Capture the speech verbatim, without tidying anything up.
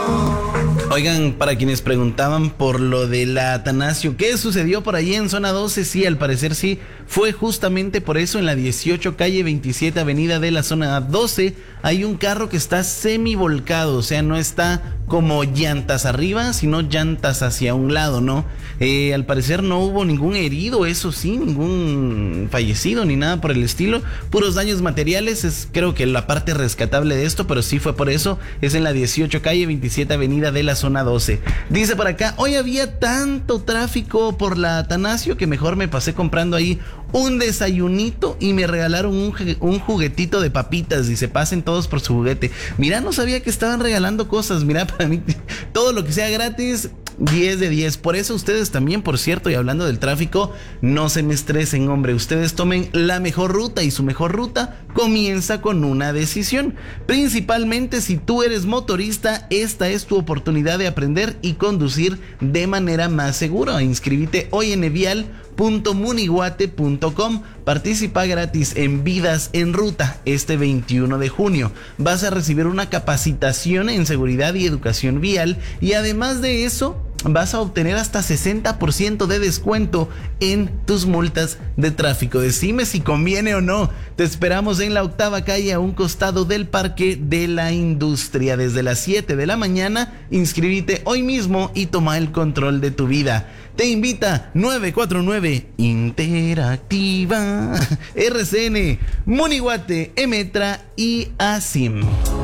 Oigan, para quienes preguntaban por lo de la Atanasio, ¿qué sucedió por allí en zona doce? Sí, al parecer sí, fue justamente por eso en la dieciocho calle veintisiete avenida de la zona doce. Hay un carro que está semivolcado, o sea, no está como llantas arriba, sino llantas hacia un lado, ¿no? Eh, al parecer no hubo ningún herido, eso sí, ningún fallecido ni nada por el estilo, puros daños materiales, es creo que la parte rescatable de esto, pero sí fue por eso, es en la dieciocho calle veintisiete avenida de la zona doce. Dice por acá, hoy había tanto tráfico por la Atanasio que mejor me pasé comprando ahí un desayunito y me regalaron un, un juguetito de papitas. Dice, pasen todos por su juguete. Mira, no sabía que estaban regalando cosas. Mira, para mí todo lo que sea gratis, diez de diez. Por eso ustedes también, por cierto, y hablando del tráfico, no se me estresen, hombre. Ustedes tomen la mejor ruta y su mejor ruta comienza con una decisión. Principalmente si tú eres motorista, esta es tu oportunidad de aprender y conducir de manera más segura. Inscríbete hoy en evial punto muniguate punto com. Participa gratis en Vidas en Ruta este veintiuno de junio. Vas a recibir una capacitación en seguridad y educación vial y además de eso vas a obtener hasta sesenta por ciento de descuento en tus multas de tráfico. Decime si conviene o no. Te esperamos en la octava calle a un costado del Parque de la Industria desde las siete de la mañana. Inscríbete hoy mismo y toma el control de tu vida. Te invita nueve cuatro nueve Interactiva, R C N, Muniguate, Emetra y A S I M.